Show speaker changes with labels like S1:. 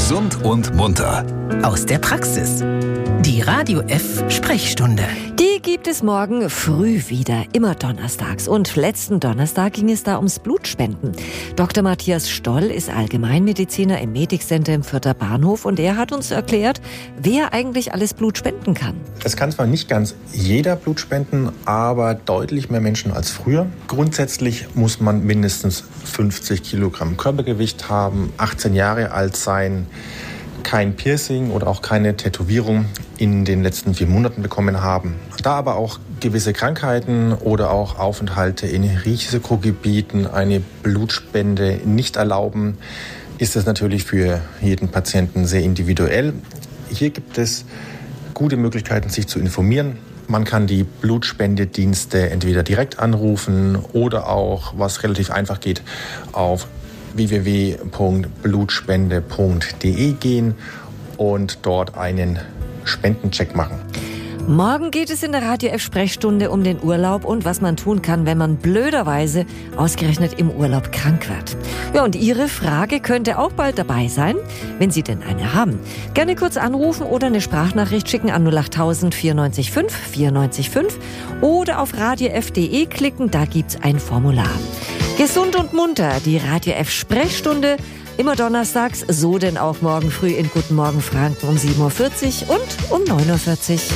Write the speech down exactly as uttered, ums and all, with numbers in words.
S1: Gesund und munter.
S2: Aus der Praxis. Die Radio F Sprechstunde.
S3: Die gibt es morgen früh wieder, immer donnerstags. Und letzten Donnerstag ging es da ums Blutspenden. Doktor Matthias Stoll ist Allgemeinmediziner im Medicenter im Fürther Bahnhof und er hat uns erklärt, wer eigentlich alles Blut spenden kann.
S4: Es kann zwar nicht ganz jeder Blut spenden, aber deutlich mehr Menschen als früher. Grundsätzlich muss man mindestens fünfzig Kilogramm Körpergewicht haben, achtzehn Jahre alt sein, kein Piercing oder auch keine Tätowierung in den letzten vier Monaten bekommen haben. Da aber auch gewisse Krankheiten oder auch Aufenthalte in Risikogebieten eine Blutspende nicht erlauben, ist es natürlich für jeden Patienten sehr individuell. Hier gibt es gute Möglichkeiten, sich zu informieren. Man kann die Blutspendedienste entweder direkt anrufen oder auch, was relativ einfach geht, auf w w w punkt blutspende punkt d e gehen und dort einen Spendencheck machen.
S3: Morgen geht es in der Radio F Sprechstunde um den Urlaub und was man tun kann, wenn man blöderweise ausgerechnet im Urlaub krank wird. Ja, und Ihre Frage könnte auch bald dabei sein, wenn Sie denn eine haben. Gerne kurz anrufen oder eine Sprachnachricht schicken an null acht tausend vierundneunzig fünf vierundneunzig fünf oder auf radio f punkt d e klicken, da gibt's ein Formular. Gesund und munter, die Radio F Sprechstunde, immer donnerstags, so denn auch morgen früh in Guten Morgen Franken um sieben Uhr vierzig und um neun Uhr vierzig.